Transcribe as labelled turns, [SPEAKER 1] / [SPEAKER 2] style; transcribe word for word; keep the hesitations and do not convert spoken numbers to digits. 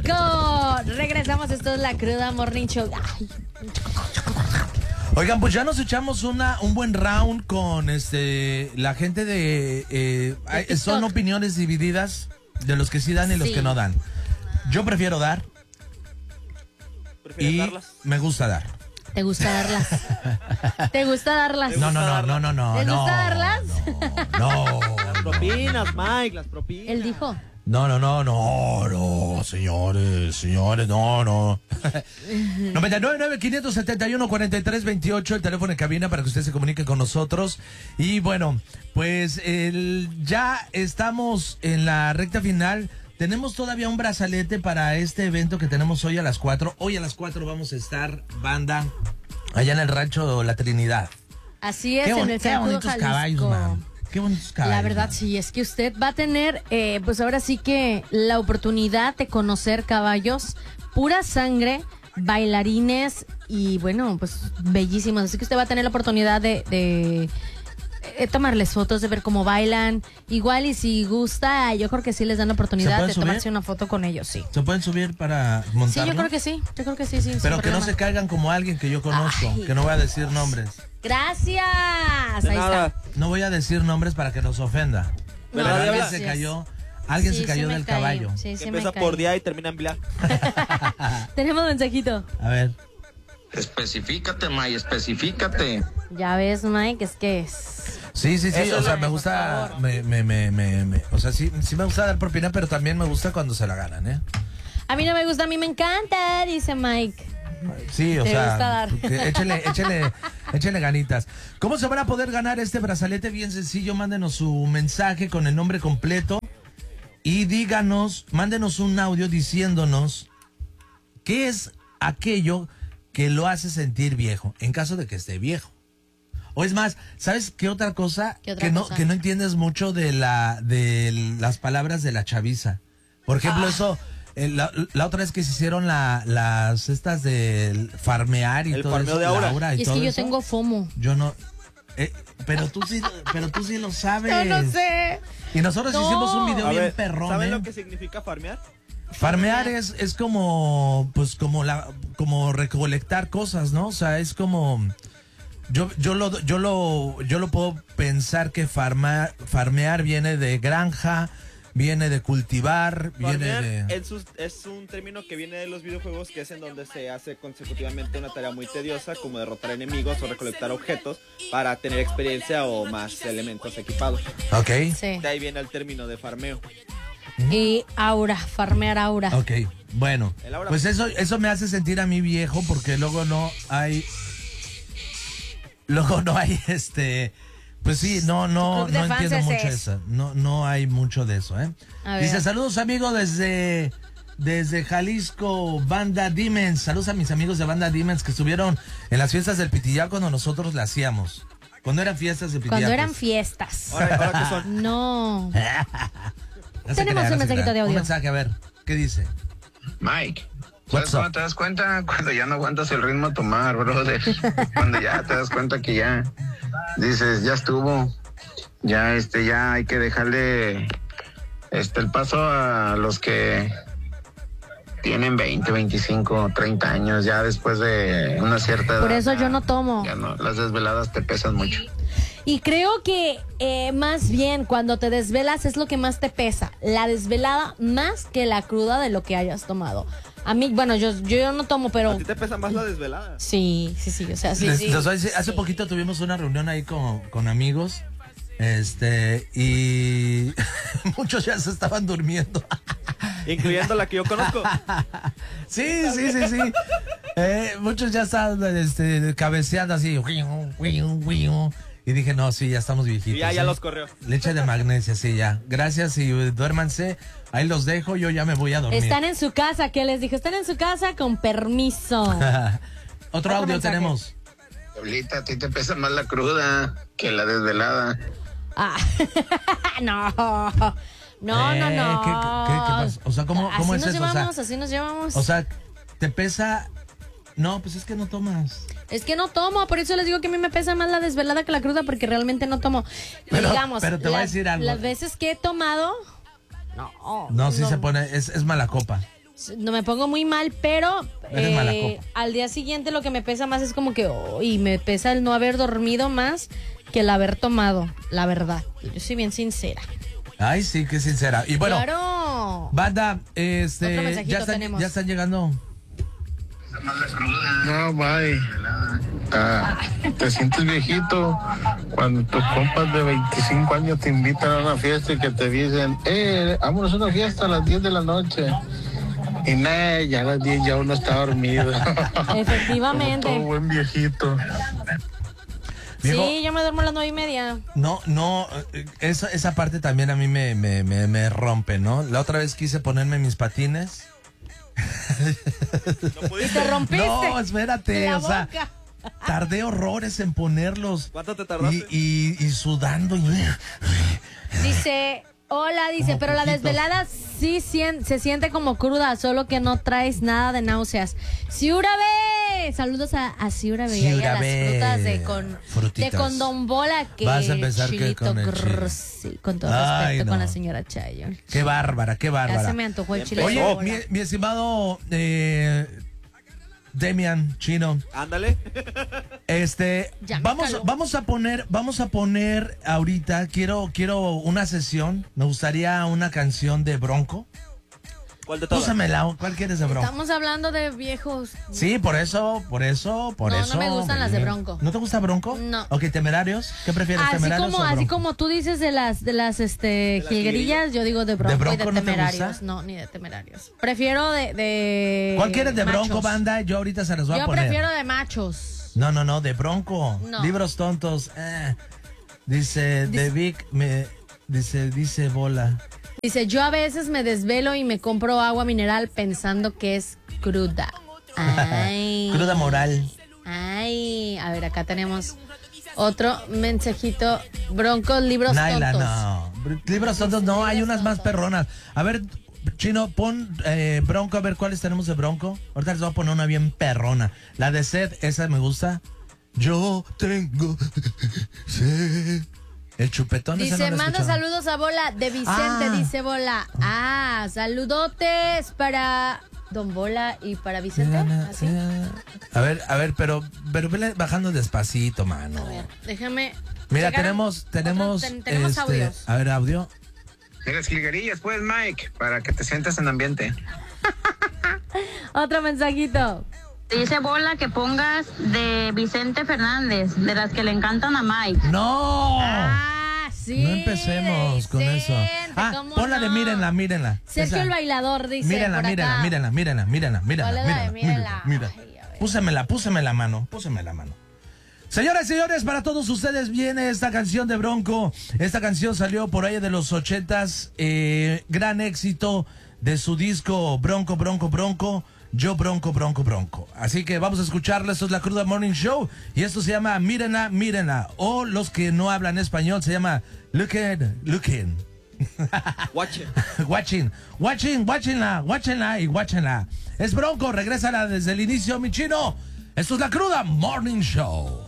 [SPEAKER 1] México. Regresamos, esto es La Cruda Morning Show. Ay.
[SPEAKER 2] Oigan, pues ya nos echamos una un buen round con este la gente de... Eh, hay, son opiniones divididas de los que sí dan y los
[SPEAKER 1] sí.
[SPEAKER 2] que no dan. Yo prefiero dar. Y darlas? Me gusta dar.
[SPEAKER 1] ¿Te gusta darlas? ¿Te gusta darlas?
[SPEAKER 2] No, no, no, no, no, no.
[SPEAKER 1] ¿Te
[SPEAKER 2] no,
[SPEAKER 1] gusta darlas?
[SPEAKER 2] No. no
[SPEAKER 3] las propinas, Mike, las propinas.
[SPEAKER 1] Él dijo.
[SPEAKER 2] No, no, no, no, no, señores, señores, no, no. noventa y nueve, nueve, quinientos setenta y uno, cuarenta y tres veintiocho, el teléfono en cabina para que usted se comunique con nosotros. Y bueno, pues el, ya estamos en la recta final. Tenemos todavía un brazalete para este evento que tenemos hoy a las cuatro. Hoy a las cuatro vamos a estar, banda, allá en el rancho La Trinidad.
[SPEAKER 1] Así es,
[SPEAKER 2] qué
[SPEAKER 1] en el
[SPEAKER 2] qué bonitos
[SPEAKER 1] Jalisco.
[SPEAKER 2] caballos, man. Qué bonitos caballos.
[SPEAKER 1] La verdad, sí, es que usted va a tener, eh, pues ahora sí que la oportunidad de conocer caballos, pura sangre, bailarines y bueno, pues bellísimos. Así que usted va a tener la oportunidad de, de eh, tomarles fotos, de ver cómo bailan. Igual y si gusta, yo creo que sí les dan la oportunidad de subir? tomarse una foto con ellos, sí.
[SPEAKER 2] ¿Se pueden subir para montarlo?
[SPEAKER 1] Sí, yo creo que sí, yo creo que sí, sí.
[SPEAKER 2] Pero que problema. no se caigan como alguien que yo conozco, Ay, que no voy a decir nombres.
[SPEAKER 1] Gracias.
[SPEAKER 3] De
[SPEAKER 1] Ahí
[SPEAKER 3] nada.
[SPEAKER 1] está.
[SPEAKER 2] No voy a decir nombres para que nos ofenda.
[SPEAKER 1] No,
[SPEAKER 2] Pero alguien
[SPEAKER 1] gracias.
[SPEAKER 2] se cayó, alguien
[SPEAKER 1] sí,
[SPEAKER 2] se cayó
[SPEAKER 1] sí
[SPEAKER 2] del
[SPEAKER 1] caí.
[SPEAKER 2] caballo.
[SPEAKER 1] Sí, sí
[SPEAKER 3] Empieza por día y termina en bla.
[SPEAKER 1] Tenemos mensajito.
[SPEAKER 2] A ver.
[SPEAKER 4] Especifícate, May, especifícate.
[SPEAKER 1] Ya ves, Mike, es que es...
[SPEAKER 2] Sí, sí, sí,
[SPEAKER 3] Eso
[SPEAKER 2] o sea,
[SPEAKER 3] es,
[SPEAKER 2] me gusta, me, me, me, me, me, o sea, sí, sí me gusta dar propina, pero también me gusta cuando se la ganan, ¿eh?
[SPEAKER 1] A mí no me gusta, a mí me encanta, dice Mike.
[SPEAKER 2] Sí, o
[SPEAKER 1] Te
[SPEAKER 2] sea,
[SPEAKER 1] gusta dar.
[SPEAKER 2] que échele, échele, échele ganitas. ¿Cómo se van a poder ganar este brazalete? Bien sencillo, mándenos su mensaje con el nombre completo y díganos, mándenos un audio diciéndonos qué es aquello que lo hace sentir viejo, en caso de que esté viejo. O es más, ¿sabes qué otra cosa?
[SPEAKER 1] ¿Qué otra
[SPEAKER 2] que no
[SPEAKER 1] cosa?
[SPEAKER 2] que no entiendes mucho de la de las palabras de la chaviza. Por ejemplo,
[SPEAKER 1] Ah.
[SPEAKER 2] eso eh, la, la otra vez que se hicieron la, las estas de farmear y
[SPEAKER 3] El
[SPEAKER 2] todo
[SPEAKER 3] farmeo
[SPEAKER 2] eso,
[SPEAKER 3] de aura.
[SPEAKER 2] la aura y,
[SPEAKER 1] Y es
[SPEAKER 2] todo
[SPEAKER 1] que yo
[SPEAKER 2] eso.
[SPEAKER 1] tengo FOMO.
[SPEAKER 2] Yo no eh, pero tú sí pero tú sí lo sabes.
[SPEAKER 1] Yo no sé.
[SPEAKER 2] Y nosotros
[SPEAKER 1] No.
[SPEAKER 2] hicimos un video
[SPEAKER 3] A
[SPEAKER 2] bien
[SPEAKER 3] ver,
[SPEAKER 2] perrón.
[SPEAKER 3] ¿saben
[SPEAKER 2] ¿eh?
[SPEAKER 3] lo que significa farmear?
[SPEAKER 2] Farmear es, es como, pues como la, como recolectar cosas, ¿no? O sea, es como, yo, yo lo, yo lo, yo lo puedo pensar que farma, farmear viene de granja, viene de cultivar,
[SPEAKER 3] Farmear
[SPEAKER 2] viene de...
[SPEAKER 3] es, un- es un término que viene de los videojuegos, que es en donde se hace consecutivamente una tarea muy tediosa, como derrotar enemigos o recolectar objetos para tener experiencia o más elementos equipados.
[SPEAKER 2] Ok,
[SPEAKER 1] Sí.
[SPEAKER 3] De ahí viene el término de farmeo.
[SPEAKER 1] Y aura, farmear aura.
[SPEAKER 2] ok, bueno,
[SPEAKER 3] El aura.
[SPEAKER 2] pues eso, eso me hace sentir a mí viejo porque luego no hay, luego no hay este... Pues sí, no, no,
[SPEAKER 1] Tu club de
[SPEAKER 2] no
[SPEAKER 1] fans
[SPEAKER 2] entiendo
[SPEAKER 1] es
[SPEAKER 2] mucho
[SPEAKER 1] eso.
[SPEAKER 2] eso. No, no hay mucho de eso, ¿eh?
[SPEAKER 1] A ver.
[SPEAKER 2] Dice, saludos amigo desde, desde Jalisco, Banda Demons. Saludos a mis amigos de Banda Demons que estuvieron en las fiestas del Pitillá cuando nosotros la hacíamos. Cuando eran fiestas del Pitillá.
[SPEAKER 1] Cuando eran
[SPEAKER 2] pues.
[SPEAKER 1] fiestas.
[SPEAKER 3] Ahora, ahora que son.
[SPEAKER 1] No.
[SPEAKER 2] No se
[SPEAKER 1] Tenemos
[SPEAKER 2] crea,
[SPEAKER 1] un
[SPEAKER 2] no se
[SPEAKER 1] mensajito
[SPEAKER 2] crea.
[SPEAKER 1] de audio.
[SPEAKER 2] Un mensaje, a ver, ¿qué dice?
[SPEAKER 4] Mike,
[SPEAKER 2] What's
[SPEAKER 4] ¿sabes
[SPEAKER 2] up?
[SPEAKER 4] cuándo te das cuenta? Cuando ya no aguantas el ritmo a tomar, brother. Cuando ya te das cuenta que ya dices, ya estuvo. Ya, este, ya hay que dejarle este el paso a los que tienen veinte, veinticinco, treinta años, ya después de una cierta edad.
[SPEAKER 1] Por eso
[SPEAKER 4] ya-
[SPEAKER 1] yo no tomo.
[SPEAKER 4] Ya no, las desveladas te pesan mucho.
[SPEAKER 1] Y creo que eh, más bien cuando te desvelas es lo que más te pesa. La desvelada más que la cruda de lo que hayas tomado. A mí, bueno, yo, yo no tomo,
[SPEAKER 3] A
[SPEAKER 1] pero...
[SPEAKER 3] ti te pesa más la desvelada.
[SPEAKER 1] Sí, sí, sí, o sea, sí,
[SPEAKER 2] Les-
[SPEAKER 1] sí.
[SPEAKER 2] les voy a decir, hace poquito tuvimos una reunión ahí con, con amigos. Este, y muchos ya se estaban durmiendo.
[SPEAKER 3] Incluyendo la que yo conozco.
[SPEAKER 2] Sí, sí, sí, sí. Eh, muchos ya estaban este, cabeceando así. Y dije, no, sí, ya estamos viejitos.
[SPEAKER 3] Y ya, ya
[SPEAKER 2] ¿eh?
[SPEAKER 3] los corrió.
[SPEAKER 2] Leche de magnesia, sí, ya. Gracias y eh, duérmanse. Ahí los dejo, yo ya me voy a dormir.
[SPEAKER 1] Están en su casa, ¿qué les dije? Están en su casa con permiso.
[SPEAKER 2] Otro
[SPEAKER 1] Otro
[SPEAKER 2] audio
[SPEAKER 1] mensaje.
[SPEAKER 2] tenemos.
[SPEAKER 4] Pablita, a ti te pesa más la cruda que la desvelada.
[SPEAKER 1] Ah, no, no,
[SPEAKER 2] Eh,
[SPEAKER 1] no, no.
[SPEAKER 2] ¿qué- qué- qué pasa? O sea, ¿cómo- cómo
[SPEAKER 1] así
[SPEAKER 2] es
[SPEAKER 1] nos
[SPEAKER 2] eso? O sea,
[SPEAKER 1] llevamos, así nos llevamos.
[SPEAKER 2] O sea, te pesa... No, pues es que no tomas.
[SPEAKER 1] Es que no tomo, por eso les digo que a mí me pesa más la desvelada que la cruda, porque realmente no tomo. Y
[SPEAKER 2] Pero-
[SPEAKER 1] digamos,
[SPEAKER 2] pero te voy a
[SPEAKER 1] las-
[SPEAKER 2] decir algo.
[SPEAKER 1] Las veces que he tomado, no.
[SPEAKER 2] No, sí se pone... Es, es mala copa.
[SPEAKER 1] no me pongo muy mal, pero
[SPEAKER 2] Eres mala
[SPEAKER 1] eh,
[SPEAKER 2] copa.
[SPEAKER 1] al día siguiente lo que me pesa más es como que, oh, y me pesa el no haber dormido más que el haber tomado, la verdad. Yo soy bien sincera.
[SPEAKER 2] Ay, sí, qué sincera. Y bueno,
[SPEAKER 1] ¡Claro!
[SPEAKER 2] banda,
[SPEAKER 1] Otro
[SPEAKER 2] este,
[SPEAKER 1] mensajito
[SPEAKER 2] ya están,
[SPEAKER 1] tenemos.
[SPEAKER 2] ya están llegando.
[SPEAKER 5] No, bye. Ah, te sientes viejito cuando tus compas de veinticinco años te invitan a una fiesta y que te dicen, eh, vámonos a una fiesta a las diez de la noche. Y nada, ya a las diez ya uno está dormido.
[SPEAKER 1] Efectivamente.
[SPEAKER 5] Como todo buen viejito.
[SPEAKER 2] Viejo,
[SPEAKER 1] Sí, yo me duermo a las nueve y media.
[SPEAKER 2] No, no, eh, esa, esa parte también a mí me, me, me, me rompe, ¿no? La otra vez quise ponerme mis patines.
[SPEAKER 3] No
[SPEAKER 1] Y
[SPEAKER 3] pudiste.
[SPEAKER 1] te rompiste.
[SPEAKER 2] No, espérate,
[SPEAKER 1] la
[SPEAKER 2] o sea,
[SPEAKER 1] boca.
[SPEAKER 2] tardé horrores en ponerlos.
[SPEAKER 3] ¿Cuánto te
[SPEAKER 2] Y,
[SPEAKER 3] tardaste?
[SPEAKER 2] y, y sudando. Y...
[SPEAKER 1] Dice, hola, dice,
[SPEAKER 2] Como
[SPEAKER 1] pero la
[SPEAKER 2] poquitos.
[SPEAKER 1] desvelada sí sien- se siente como cruda, solo que no traes nada de náuseas. Ciurabe, saludos a, a Ciurabe y a las
[SPEAKER 2] Ciurabe.
[SPEAKER 1] frutas de con
[SPEAKER 2] Frutitas.
[SPEAKER 1] de con Don Bola que
[SPEAKER 2] Vas a empezar que
[SPEAKER 1] chilito
[SPEAKER 2] con el
[SPEAKER 1] grrr,
[SPEAKER 2] chile.
[SPEAKER 1] sí, con todo
[SPEAKER 2] Ay,
[SPEAKER 1] respeto
[SPEAKER 2] no.
[SPEAKER 1] con la señora Chayon.
[SPEAKER 2] Qué bárbara, qué
[SPEAKER 1] Ya
[SPEAKER 2] bárbara.
[SPEAKER 1] se me antojó el
[SPEAKER 3] Bien
[SPEAKER 1] chile de
[SPEAKER 2] Oye,
[SPEAKER 1] Don
[SPEAKER 2] mi,
[SPEAKER 1] Bola.
[SPEAKER 2] mi estimado eh, Demian Chino,
[SPEAKER 3] Ándale.
[SPEAKER 2] este,
[SPEAKER 1] Ya me
[SPEAKER 2] vamos,
[SPEAKER 1] caló.
[SPEAKER 2] vamos a poner, vamos a poner ahorita, quiero, quiero una sesión, me gustaría una canción de Bronco.
[SPEAKER 3] ¿Cuál de todas?
[SPEAKER 2] Púsamela, ¿cuál quieres de Bronco?
[SPEAKER 1] Estamos hablando de viejos.
[SPEAKER 2] Sí, por eso, por eso, por
[SPEAKER 1] No, no
[SPEAKER 2] eso.
[SPEAKER 1] me gustan las de Bronco.
[SPEAKER 2] ¿No te gusta Bronco?
[SPEAKER 1] No.
[SPEAKER 2] Ok, ¿Temerarios? ¿Qué prefieres,
[SPEAKER 1] Así
[SPEAKER 2] Temerarios
[SPEAKER 1] como,
[SPEAKER 2] o
[SPEAKER 1] así
[SPEAKER 2] Bronco?
[SPEAKER 1] como tú dices de las de las este
[SPEAKER 3] las
[SPEAKER 1] jilguerillas, yo digo de Bronco, y
[SPEAKER 2] Bronco
[SPEAKER 1] de
[SPEAKER 2] no te
[SPEAKER 1] Temerarios.
[SPEAKER 2] gusta?
[SPEAKER 1] No, ni de Temerarios. Prefiero de, de
[SPEAKER 2] ¿Cuál quieres de Bronco,
[SPEAKER 1] machos.
[SPEAKER 2] banda? Yo ahorita se las voy a
[SPEAKER 1] Yo
[SPEAKER 2] poner.
[SPEAKER 1] prefiero de machos.
[SPEAKER 2] No, no, no, de Bronco.
[SPEAKER 1] No.
[SPEAKER 2] Libros tontos. eh. Dice,
[SPEAKER 1] Dice-
[SPEAKER 2] de Vic, me, dice, dice Bola.
[SPEAKER 1] Dice, yo a veces me desvelo y me compro agua mineral pensando que es cruda. Ay.
[SPEAKER 2] Cruda moral.
[SPEAKER 1] Ay. A ver, acá tenemos otro mensajito. Broncos, libros
[SPEAKER 2] Naila,
[SPEAKER 1] tontos.
[SPEAKER 2] no. Br- Libros tontos, no, hay unas más perronas. A ver, Chino, pon eh, Bronco, a ver cuáles tenemos de Bronco. Ahorita les voy a poner una bien perrona. La de Sed, esa me gusta. Yo tengo sed. El chupetón ese
[SPEAKER 1] Dice,
[SPEAKER 2] no lo he
[SPEAKER 1] manda
[SPEAKER 2] escuchado.
[SPEAKER 1] saludos a Bola de Vicente,
[SPEAKER 2] Ah.
[SPEAKER 1] dice Bola. Ah, saludotes para Don Bola y para Vicente. ¿Así?
[SPEAKER 2] A ver, a ver, pero, pero vele bajando despacito, mano.
[SPEAKER 1] A ver, déjame.
[SPEAKER 2] Mira,
[SPEAKER 1] checar
[SPEAKER 2] tenemos, tenemos,
[SPEAKER 1] otro- ten- tenemos
[SPEAKER 2] este,
[SPEAKER 1] audios.
[SPEAKER 2] a ver, audio.
[SPEAKER 4] De las jilguerillas, pues, Mike, para que te sientas en ambiente.
[SPEAKER 1] Otro mensajito.
[SPEAKER 6] Dice Bola que pongas de Vicente Fernández, de las que le encantan a Mike.
[SPEAKER 2] ¡No!
[SPEAKER 1] Ah, sí.
[SPEAKER 2] No empecemos con eso.
[SPEAKER 1] Vicente,
[SPEAKER 2] Ah,
[SPEAKER 1] ¿cómo
[SPEAKER 2] ponla de
[SPEAKER 1] no?
[SPEAKER 2] mírenla, mírenla.
[SPEAKER 1] Sergio
[SPEAKER 2] Esa.
[SPEAKER 1] el bailador dice.
[SPEAKER 2] Mírenla,
[SPEAKER 1] por
[SPEAKER 2] mírenla,
[SPEAKER 1] acá.
[SPEAKER 2] mírenla, mírenla, mírenla, mírenla,
[SPEAKER 1] ¿Cuál es la de
[SPEAKER 2] mírenla,
[SPEAKER 1] mírenla?
[SPEAKER 2] mírenla.
[SPEAKER 1] Ay, a ver.
[SPEAKER 2] Púsemela, púseme la mano, púseme la mano. Señoras y señores, para todos ustedes viene esta canción de Bronco. Esta canción salió por ahí de los ochentas, eh, gran éxito de su disco Bronco, Bronco, Bronco. Yo Bronco, Bronco, Bronco. Así que vamos a escucharla. Esto es la Cruda Morning Show. Y esto se llama Mírenla, Mírenla. O los que no hablan español se llama Looking, Looking.
[SPEAKER 3] Watch it.
[SPEAKER 2] Watching, watching, watchingla, watchingla y watchingla. Es Bronco, regrésala desde el inicio, mi chino. Esto es la Cruda Morning Show.